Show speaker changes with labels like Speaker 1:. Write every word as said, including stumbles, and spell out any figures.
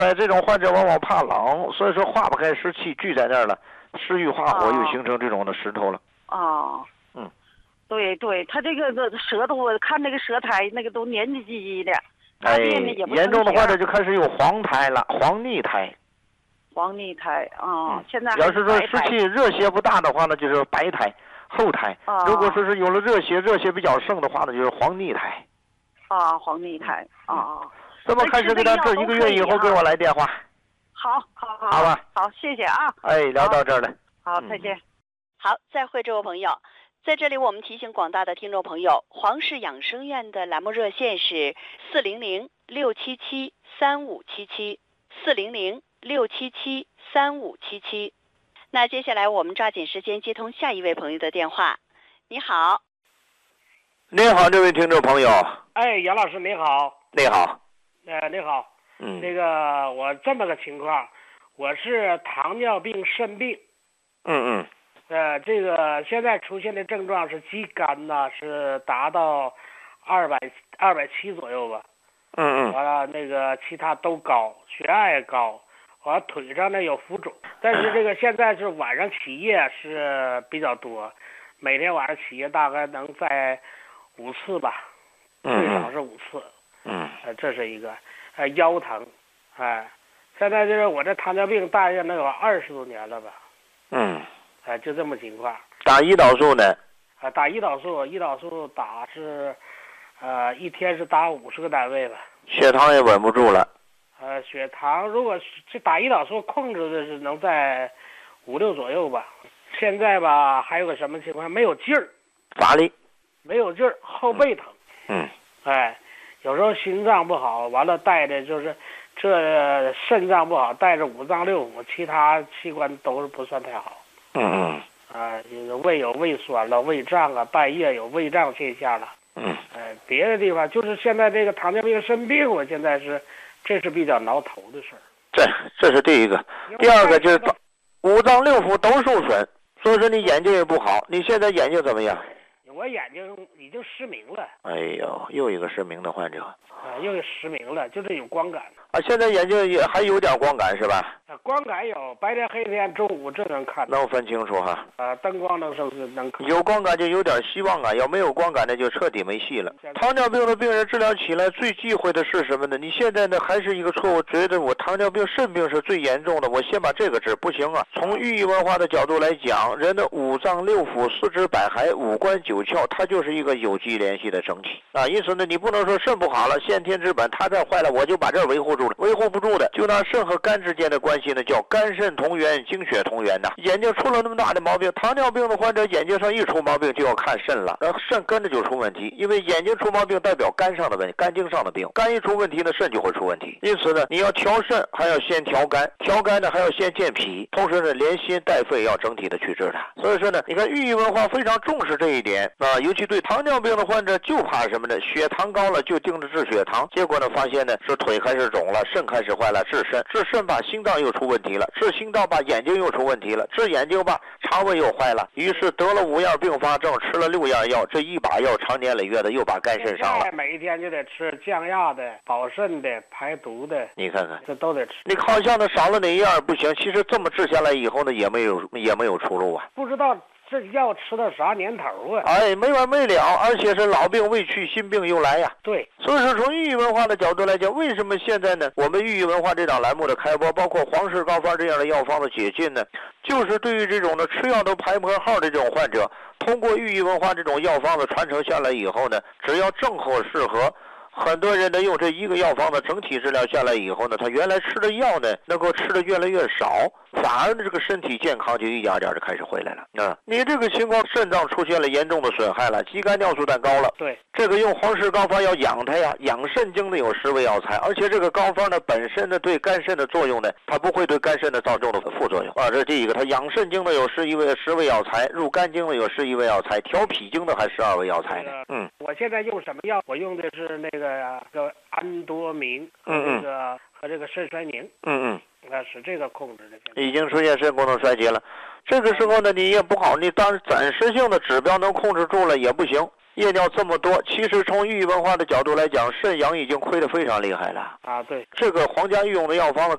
Speaker 1: 哎，这种患者往往怕冷，所以说化不开湿气聚在那儿了，湿郁化火又形成这种的石头了。
Speaker 2: 哦。
Speaker 1: 嗯。
Speaker 2: 对对，他这个这舌头，我看那个舌苔那个都黏唧唧的。
Speaker 1: 哎，严重的患者就开始有黄苔了，黄腻苔。
Speaker 2: 黄腻苔啊、嗯，现在
Speaker 1: 要是说湿气热邪不大的话呢，就是白苔、厚苔；
Speaker 2: 哦、
Speaker 1: 如果说是有了热邪，热邪比较盛的话呢，就是黄腻苔。
Speaker 2: 啊，黄腻苔啊。
Speaker 1: 这么开始给他治一个月以后，给我来电话。
Speaker 2: 好，好，好，
Speaker 1: 好吧，
Speaker 2: 好，谢谢啊。
Speaker 1: 哎，聊到这儿了。
Speaker 2: 好，再见。
Speaker 3: 嗯、好，再会，这位朋友。在这里，我们提醒广大的听众朋友，黄氏养生院的栏目热线是四零零六七七三五七七，四零零六七七三五七七。那接下来我们抓紧时间接通下一位朋友的电话。你好。
Speaker 1: 你好，这位听众朋友。
Speaker 4: 哎，杨老师你好。
Speaker 1: 你好。
Speaker 4: 呃，你好。
Speaker 1: 嗯。
Speaker 4: 那个我这么个情况，我是糖尿病肾病。
Speaker 1: 嗯嗯。
Speaker 4: 呃，这个现在出现的症状是肌酐呢，是达到二百二百七左右吧。
Speaker 1: 嗯嗯。
Speaker 4: 完了，那个其他都高，血压也高，完了腿上呢有浮肿，但是这个现在是晚上起夜是比较多，每天晚上起夜大概能在五次吧，最少是五次。
Speaker 1: 嗯。
Speaker 4: 呃，这是一个，呃，腰疼，哎，现在就是我这糖尿病大约能有二十多年了吧。
Speaker 1: 嗯。
Speaker 4: 哎，就这么情况。
Speaker 1: 打胰岛素呢？
Speaker 4: 啊，打胰岛素，胰岛素打是，呃，一天是打五十个单位吧。
Speaker 1: 血糖也稳不住了。
Speaker 4: 呃，血糖如果是打胰岛素控制的是能在五六左右吧。现在吧，还有个什么情况？没有劲儿。
Speaker 1: 乏力。
Speaker 4: 没有劲儿，后背疼。
Speaker 1: 嗯。
Speaker 4: 哎，有时候心脏不好，完了带的就是这肾脏不好，带着五脏六腑，其他器官都是不算太好。
Speaker 1: 嗯嗯。
Speaker 4: 啊，有胃有胃酸了，胃胀啊，半夜有胃胀现象了。
Speaker 1: 嗯。
Speaker 4: 呃，别的地方就是现在这个糖尿病肾病，我现在是，这是比较挠头的事儿。
Speaker 1: 这这是第一个，第二个就是五脏六腑都受损，所以说你眼睛也不好。你现在眼睛怎么样？
Speaker 4: 我眼睛已经失明了。
Speaker 1: 哎呦，又一个失明的患者。
Speaker 4: 啊，又失明了，就是有光感。
Speaker 1: 啊，现在眼睛也还有点光感是吧？
Speaker 4: 啊，光感有，白天黑天中午这能看。
Speaker 1: 能分清楚哈。
Speaker 4: 啊，灯光能是不是能看？
Speaker 1: 有光感就有点希望啊，要没有光感那就彻底没戏了。糖尿病的病人治疗起来最忌讳的是什么呢？你现在呢还是一个错误，觉得我糖尿病肾病是最严重的，我先把这个治，不行啊。从寓意文化的角度来讲，人的五脏六腑、四肢百骸、五官九窍，它就是一个有机联系的整体啊。因此呢，你不能说肾不好了，先天之本，它这坏了，我就把这维护住了，维护不住的，就拿肾和肝之间的关系呢，叫肝肾同源，精血同源呐。眼睛出了那么大的毛病，糖尿病的患者眼睛上一出毛病就要看肾了，然后肾跟着就出问题，因为眼睛出毛病代表肝上的问题，肝经上的病，肝一出问题呢，肾就会出问题。因此呢，你要调肾，还要先调肝，调肝呢还要先健脾，同时呢，连心带肺要整体的去治它。所以说呢，你看寓意文化非常重视这一点啊，尤其对糖尿病的患者就怕什么呢？血糖高了就盯着治血糖，结果呢发现呢是腿开始肿了，肾开始坏了，治肾，治肾吧心脏又出问题了，治心脏吧眼睛又出问题了，治眼睛吧肠胃又坏了，于是得了五样并发症，吃了六样药，这一把药长年累月的又把肝肾伤了。
Speaker 4: 每一天就得吃降压的、保肾的、排毒的，
Speaker 1: 你看看
Speaker 4: 这都得吃。
Speaker 1: 你好像呢少了哪一样不行，其实这么治下来以后呢，也没有也没有出路啊。
Speaker 4: 不知道这药吃到啥年头啊？
Speaker 1: 哎，没完没了，而且是老病未去，新病又来呀。
Speaker 4: 对，
Speaker 1: 所以说从寓意文化的角度来讲，为什么现在呢，我们寓意文化这档栏目的开播，包括黄氏膏方这样的药方的解禁呢，就是对于这种的吃药都排不开号的这种患者，通过寓意文化这种药方的传承下来以后呢，只要正合适合。很多人呢用这一个药方的整体治疗下来以后呢，他原来吃的药呢能够吃的越来越少，反而呢这个身体健康就一点点的开始回来了。啊，你这个情况肾脏出现了严重的损害了，肌酐尿素蛋高了。
Speaker 4: 对，
Speaker 1: 这个用黄氏膏方要养它呀，养肾经的有十味药材，而且这个膏方呢本身呢对肝肾的作用呢，它不会对肝肾的造成的副作用啊。这是第一个，它养肾经的有十一味十味药材，入肝经的有十一味药材，调脾经的还十二味药材呢。嗯，
Speaker 4: 我现在用什么药？我用的是那个。叫安多明和这个、嗯、和这个肾衰宁，
Speaker 1: 嗯嗯，
Speaker 4: 那是这个控制的。
Speaker 1: 已经出现肾功能衰竭了，这个时候呢，你也不好，你当然暂时性的指标能控制住了也不行。夜尿这么多，其实从寓意文化的角度来讲，肾阳已经亏得非常厉害了
Speaker 4: 啊。对，
Speaker 1: 这个皇家御用的药方呢，